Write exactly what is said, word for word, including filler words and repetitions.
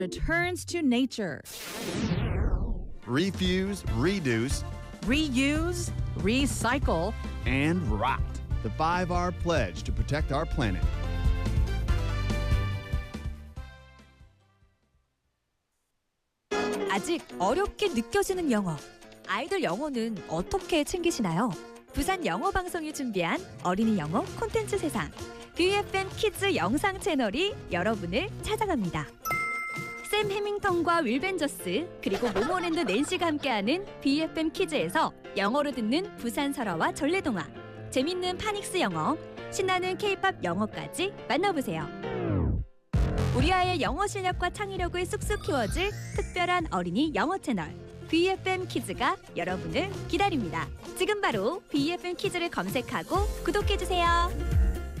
returns to nature. Refuse, reduce, Reuse, recycle, and rot. The five R pledge to protect our planet. 아직 어렵게 느껴지는 영어. 아이들 영어는 어떻게 챙기시나요? 부산 영어 방송이 준비한 어린이 영어 콘텐츠 세상. 비에프엠 키즈 영상 채널이 여러분을 찾아갑니다. 샘 해밍턴과 윌 벤저스 그리고 모모랜드 낸시가 함께하는 비에프엠 키즈에서 영어로 듣는 부산 설화와 전래동화, 재밌는 파닉스 영어, 신나는 케이팝 영어까지 만나보세요. 우리 아이의 영어 실력과 창의력을 쑥쑥 키워줄 특별한 어린이 영어 채널 비에프엠 키즈가 여러분을 기다립니다. 지금 바로 비에프엠 키즈를 검색하고 구독해주세요.